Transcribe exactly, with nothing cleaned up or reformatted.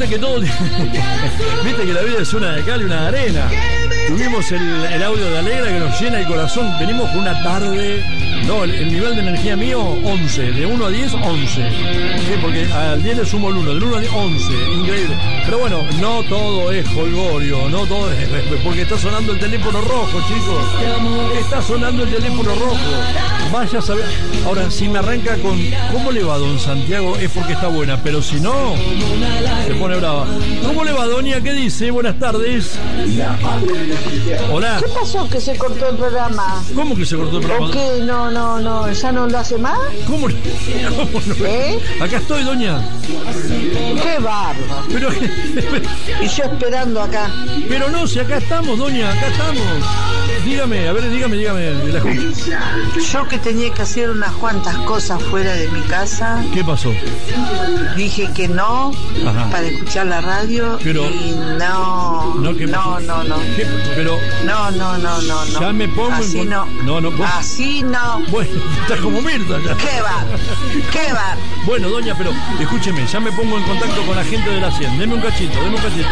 viste que todo viste que la vida es una de cal y una de arena. Tuvimos el, el audio de Alegra que nos llena el corazón. Venimos con una tarde. No, el, el nivel de energía mío, once. De uno a diez, once. Sí, porque al diez le sumo el uno. Del uno a diez, once. Increíble. Pero bueno, no todo es jolgorio. No todo es. Porque está sonando el teléfono rojo, chicos. Está sonando el teléfono rojo. Vaya a saber. Ahora, si me arranca con ¿cómo le va, don Santiago? Es porque está buena. Pero si no, se pone brava. ¿Cómo le va, doña? ¿Qué dice? Buenas tardes. Hola. ¿Qué pasó que se cortó el programa? ¿Cómo que se cortó el programa? ¿O qué? No, no, no, ¿ya no lo hace más? ¿Cómo, ¿Cómo no? ¿Eh? Acá estoy, doña. ¡Qué bárbaro! Pero, y yo esperando acá. Pero no, si acá estamos, doña, acá estamos. Dígame, a ver, dígame, dígame. La... Yo que tenía que hacer unas cuantas cosas fuera de mi casa. ¿Qué pasó? Dije que no. Ajá. Para escuchar la radio. Pero, y no. No, ¿qué no, no, no. ¿Qué? Pero. No, no, no, no, no. Ya me pongo Así en... no. No, no. ¿Vos? Así no. Bueno, estás como Mirta ya. ¿Qué va? ¿Qué va? Bueno, doña, pero escúcheme, ya me pongo en contacto con la gente de la cien. Deme un cachito, deme un cachito.